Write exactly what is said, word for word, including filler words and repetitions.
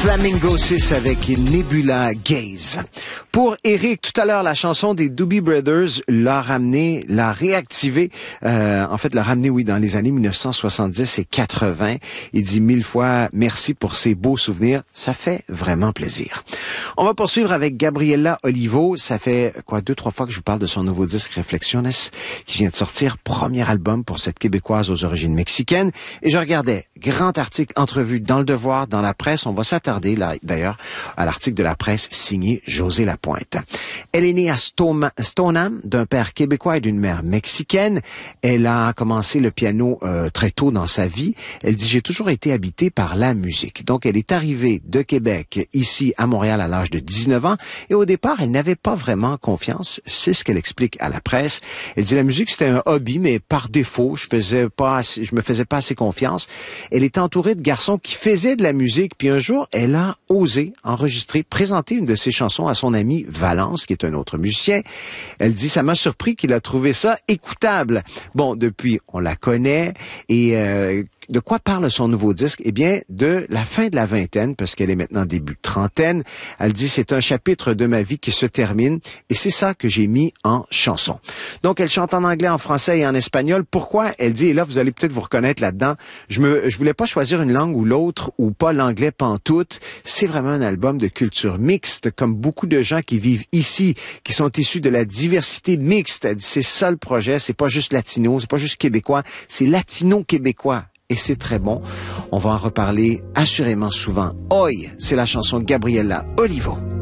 Flamingo six avec Nebula Gaze. Pour Eric, tout à l'heure, la chanson des Doobie Brothers l'a ramené, l'a réactivé, euh, en fait, l'a ramené, oui, dans les années mille neuf cent soixante-dix et quatre-vingt. Il dit mille fois merci pour ces beaux souvenirs. Ça fait vraiment plaisir. On va poursuivre avec Gabriela Olivo. Ça fait, quoi, deux, trois fois que je vous parle de son nouveau disque Reflexiones, qui vient de sortir, premier album pour cette Québécoise aux origines mexicaines. Et je regardais, grand article, entrevue dans Le Devoir, dans la presse. On va s'attarder, là, d'ailleurs, à l'article de la presse signé José Lapointe. Elle est née à Stoma, Stoneham, d'un père québécois et d'une mère mexicaine. Elle a commencé le piano euh, très tôt dans sa vie. Elle dit, j'ai toujours été habitée par la musique. Donc, elle est arrivée de Québec, ici, à Montréal, à l'âge de dix-neuf ans. Et au départ, elle n'avait pas vraiment confiance. C'est ce qu'elle explique à la presse. Elle dit, la musique, c'était un hobby, mais par défaut, je faisais pas assez, je me faisais pas assez confiance. Elle est entourée de garçons qui faisaient de la musique. Puis un jour, elle a osé enregistrer, présenter une de ses chansons à son ami Valence, qui est un autre musicien. Elle dit, ça m'a surpris qu'il a trouvé ça écoutable. Bon, depuis, on la connaît. Et euh, de quoi parle son nouveau disque? Eh bien, de la fin de la vingtaine, parce qu'elle est maintenant début de trentaine. Elle dit, c'est un chapitre de ma vie qui se termine. Et c'est ça que j'ai mis en chanson. Donc, elle chante en anglais, en français et en espagnol. Pourquoi? Elle dit, et là, vous allez peut-être vous reconnaître là-dedans, je me, je voulais pas choisir une langue ou l'autre, ou pas l'anglais pantoute. C'est vraiment un album de culture mixte, comme beaucoup de gens qui vivent ici, qui sont issus de la diversité mixte. Elle dit, c'est ça le projet, c'est pas juste latino, c'est pas juste québécois, c'est latino-québécois. Et c'est très bon. On va en reparler assurément souvent. Oi, c'est la chanson Gabriela Olivo.